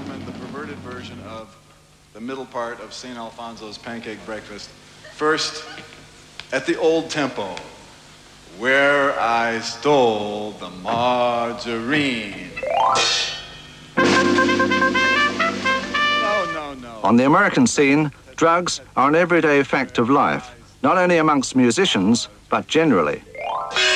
gentlemen, the perverted version of the middle part of St. Alfonso's Pancake Breakfast. First, at the old tempo, where I stole the margarine. No. On the American scene, drugs are an everyday fact of life, not only amongst musicians, but generally.